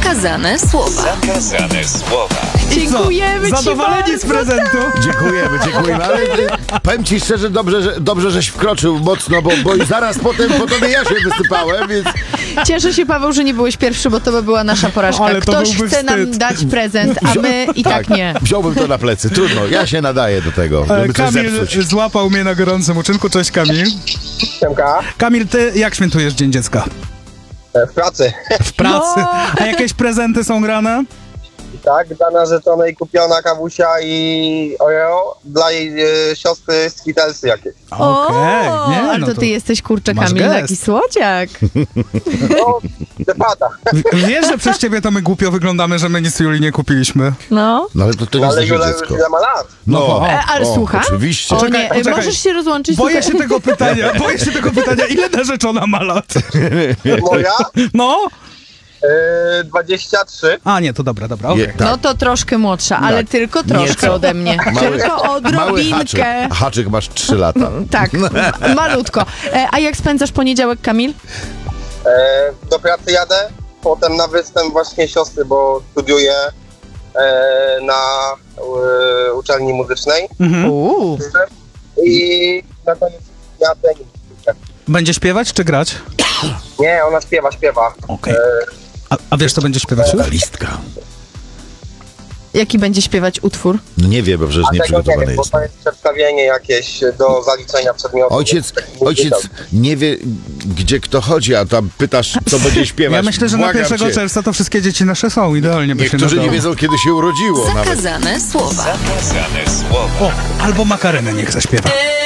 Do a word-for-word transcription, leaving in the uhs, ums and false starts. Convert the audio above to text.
Zakazane słowa. Zakazane słowa. Dziękujemy ci Zadowoleni bardzo. z prezentu? Dziękujemy, dziękujemy, ale y, powiem ci szczerze, dobrze, że, dobrze żeś wkroczył mocno, bo, bo i zaraz potem, po tobie ja się wysypałem, więc... Cieszę się, Paweł, że nie byłeś pierwszy, bo to by była nasza porażka. Ale to Ktoś byłby chce nam wstyd. dać prezent, a my i tak nie. Wziąłbym to na plecy, trudno, ja się nadaję do tego, E, żeby coś Kamil zepsuć. złapał mnie na gorącym uczynku. Cześć, Kamil. Siemka, Kamil, ty jak świętujesz Dzień Dziecka? e, w pracy. W pracy. No. A jakieś prezenty są grane? Tak, dla narzeczonej kupiona kawusia i Oreo, dla jej e, siostry Skittlesy jakieś. Okej, O, nie, ale no to to ty jesteś, kurczę, masz Kamil, gest. taki słodziak. No, wypada. W- Wiesz, że przez ciebie to my głupio wyglądamy, że my nic Julii nie kupiliśmy. No. No ale to, to nie Ale jest Jula nasze już dziecko. ile ma lat. No, E, ale o, słucham? Oczywiście. O Czekaj, nie, poczekaj. możesz się rozłączyć Boję tutaj. się tego pytania, boję się tego pytania. Ile narzeczona ma lat? Moja No? e, dwadzieścia trzy. A nie, to dobra, dobra, okej. Je- tak. No to troszkę młodsza, ale Tak. tylko troszkę Nieco. ode mnie. Mały- Tylko Mały haczyk. odrobinkę. A haczyk masz trzy lata. Tak, malutko. E, a jak spędzasz poniedziałek, Kamil? E, do pracy jadę, potem na występ właśnie siostry, bo studiuję e, na e, uczelni muzycznej. Mhm. Uuu. I na koniec dnia trening. Będzie śpiewać czy grać? Nie, ona śpiewa, śpiewa. Okej. E, A, a wiesz, co będzie śpiewać już? Listka. Jaki będzie śpiewać utwór? No nie wiem, bo przecież a nie tego nie przygotowany wiem, bo jest. to jest przedstawienie jakieś do zaliczenia przedmiotu. Ojciec, więc taki ojciec musiał. nie wie, gdzie kto chodzi, a tam pytasz, co będzie śpiewać. Ja myślę, że na Błagam pierwszego cię. czerwca to wszystkie dzieci nasze są. Idealnie by się Niektórzy nie nadało. wiedzą, kiedy się urodziło nawet. Zakazane słowa. Zakazane słowa. O, albo makarenę niech zaśpiewa.